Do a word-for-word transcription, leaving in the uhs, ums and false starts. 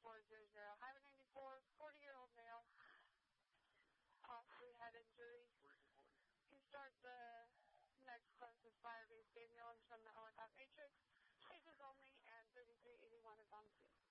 four zero zero. Highway ninety-four, forty-year-old male, possibly head injury. You start the next closest fire base ambulance from the O S F Matrix. Cases only, and thirty-three eighty-one is on scene.